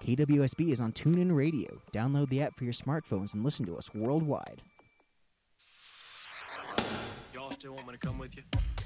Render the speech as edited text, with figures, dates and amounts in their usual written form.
KWSB is on TuneIn Radio. Download the app for your smartphones and listen to us worldwide. Y'all still want me to come with you?